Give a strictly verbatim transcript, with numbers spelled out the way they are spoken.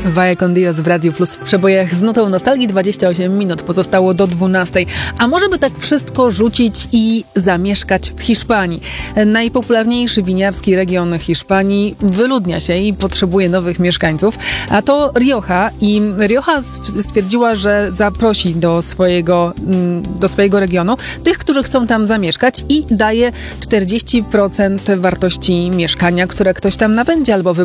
Vaya con Dios w Radiu Plus w przebojach z nutą nostalgii. Dwadzieścia osiem minut pozostało do dwunastej. A może by tak wszystko rzucić i zamieszkać w Hiszpanii? Najpopularniejszy winiarski region Hiszpanii wyludnia się i potrzebuje nowych mieszkańców. A to Rioja. I Rioja stwierdziła, że zaprosi do swojego, do swojego regionu tych, którzy chcą tam zamieszkać i daje czterdzieści procent wartości mieszkania, które ktoś tam nabędzie albo